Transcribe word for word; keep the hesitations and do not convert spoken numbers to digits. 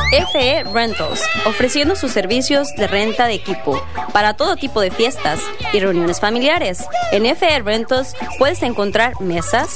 F E Rentals, ofreciendo sus servicios de renta de equipo para todo tipo de fiestas y reuniones familiares. En F E Rentals puedes encontrar mesas,